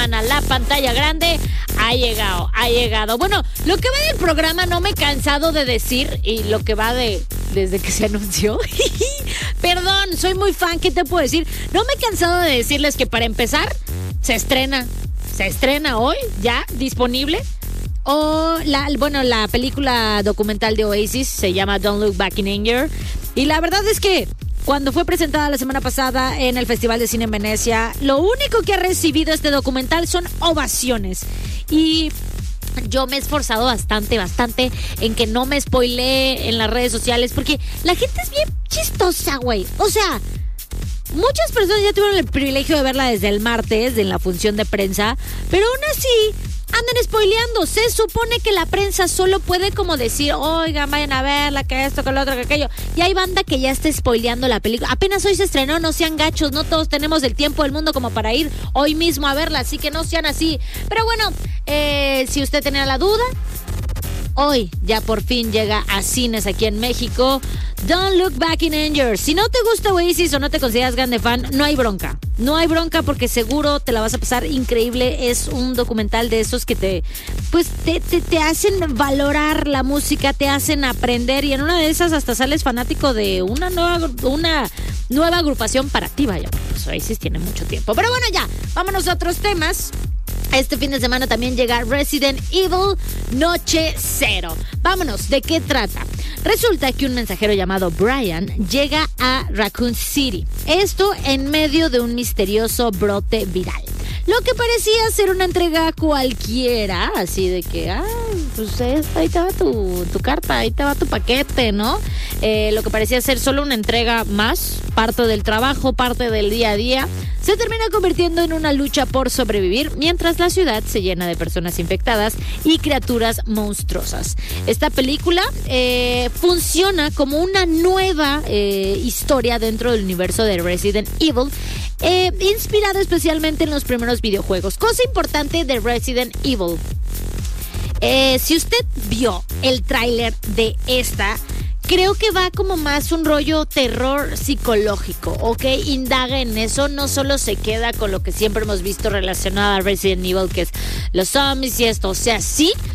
semana la pantalla grande ha llegado. Bueno, lo que va del programa no me he cansado de decir, y lo que va desde que se anunció. Perdón, soy muy fan, ¿qué te puedo decir? No me he cansado de decirles que para empezar, se estrena hoy, ya, disponible. La película documental de Oasis se llama Don't Look Back in Anger. Y la verdad es que cuando fue presentada la semana pasada en el Festival de Cine en Venecia, lo único que ha recibido este documental son ovaciones. Y yo me he esforzado bastante en que no me spoilee en las redes sociales, porque la gente es bien chistosa, güey. O sea, muchas personas ya tuvieron el privilegio de verla desde el martes en la función de prensa, pero aún así andan spoileando. Se supone que la prensa solo puede como decir, oigan, vayan a verla, que esto, que lo otro, que aquello. Y hay banda que ya está spoileando la película. Apenas hoy se estrenó, no sean gachos, no todos tenemos el tiempo del mundo como para ir hoy mismo a verla, así que no sean así. Pero bueno, si usted tenía la duda, hoy ya por fin llega a cines aquí en México Don't Look Back in Anger. Si no te gusta Oasis o no te consideras grande fan, no hay bronca. No hay bronca porque seguro te la vas a pasar increíble. Es un documental de esos que te hacen valorar la música, te hacen aprender, y en una de esas hasta sales fanático de una nueva agrupación para ti, vaya. Pues Oasis tiene mucho tiempo. Pero bueno, ya, vámonos a otros temas. Este fin de semana también llega Resident Evil Noche Cero. Vámonos, ¿de qué trata? Resulta que un mensajero llamado Brian llega a Raccoon City. Esto en medio de un misterioso brote viral. Lo que parecía ser una entrega cualquiera, así de que, pues ahí te va tu carta, ahí te va tu paquete, ¿no? Lo que parecía ser solo una entrega más, parte del trabajo, parte del día a día, se termina convirtiendo en una lucha por sobrevivir, mientras la ciudad se llena de personas infectadas y criaturas monstruosas. Esta película funciona como una nueva historia dentro del universo de Resident Evil, inspirado especialmente en los primeros videojuegos. Cosa importante de Resident Evil: si usted vio el tráiler de esta, creo que va como más un rollo terror psicológico, ¿ok? Indaga en eso, no solo se queda con lo que siempre hemos visto relacionado a Resident Evil, que es los zombies y esto. O sea, sí,